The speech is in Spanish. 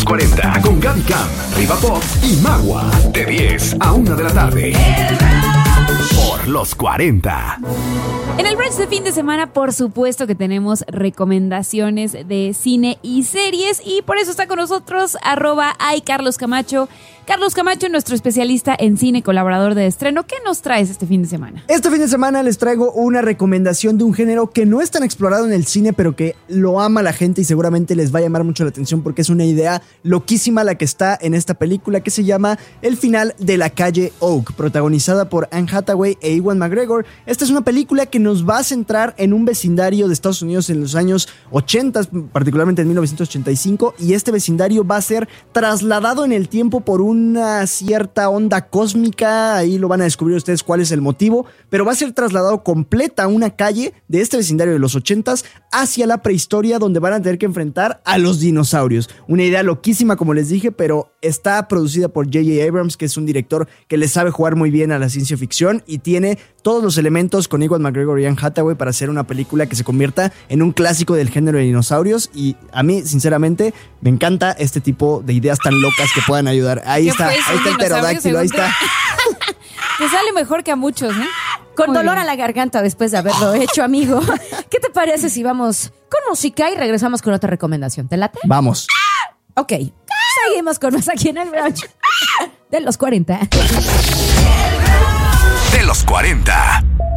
40 con Gaby Cam, Riva Pop y Magua. De 10 a 1 de la tarde. Por los 40. En el brunch de fin de semana, por supuesto que tenemos recomendaciones de cine y series, y por eso está con nosotros @Carlos Camacho. Carlos Camacho, nuestro especialista en cine, colaborador de estreno. ¿Qué nos traes este fin de semana? Este fin de semana les traigo una recomendación de un género que no es tan explorado en el cine, pero que lo ama la gente y seguramente les va a llamar mucho la atención porque es una idea loquísima la que está en esta película que se llama El final de la calle Oak, protagonizada por Anne Hathaway e Ewan McGregor. Esta es una película que nos va a centrar en un vecindario de Estados Unidos en los años 80, particularmente en 1985, y este vecindario va a ser trasladado en el tiempo por una cierta onda cósmica. Ahí lo van a descubrir ustedes cuál es el motivo, pero va a ser trasladado completa a una calle de este vecindario de los 80s hacia la prehistoria, donde van a tener que enfrentar a los dinosaurios. Una idea loquísima, como les dije, pero está producida por J.J. Abrams, que es un director que le sabe jugar muy bien a la ciencia ficción y tiene todos los elementos con Ewan McGregor y Anne Hathaway para hacer una película que se convierta en un clásico del género de dinosaurios. Y a mí, sinceramente, me encanta este tipo de ideas tan locas que puedan ayudar. Ahí está el pterodáctilo, ahí está. Te sale mejor que a muchos, ¿eh? Con Muy dolor bien. a la garganta después de haberlo hecho, amigo. ¿Qué te parece si vamos con música y regresamos con otra recomendación? ¿Te late? Vamos. Ok. Seguimos con más aquí en el brunch de los 40. De los 40.